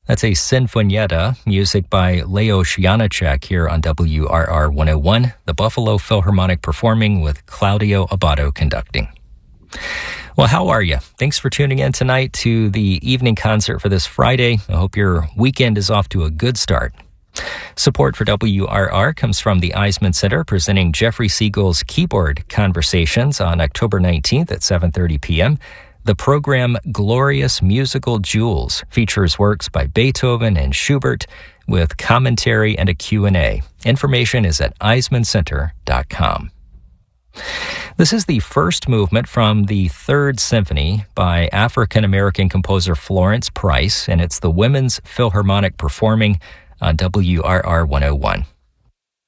That's a Sinfonietta, music by Leos Janáček here on WRR 101, the Buffalo Philharmonic performing with Claudio Abbado conducting. Well, how are you? Thanks for tuning in tonight to the evening concert for this Friday. I hope your weekend is off to a good start. Support for WRR comes from the Eisman Center, presenting Jeffrey Siegel's Keyboard Conversations on October 19th at 7:30 p.m. The program Glorious Musical Jewels features works by Beethoven and Schubert with commentary and a Q&A. Information is at eismancenter.com. This is the first movement from the Third Symphony by African-American composer Florence Price, and it's the Women's Philharmonic performing on WRR 101.